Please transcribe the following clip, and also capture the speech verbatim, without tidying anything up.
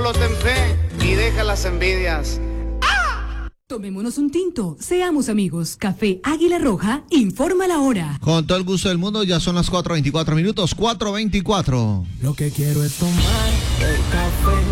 solo ten fe y deja las envidias. Tomémonos un tinto, seamos amigos. Café Águila Roja, informa la hora. Con todo el gusto del mundo, ya son las cuatro veinticuatro minutos, cuatro veinticuatro. Lo que quiero es tomar el café.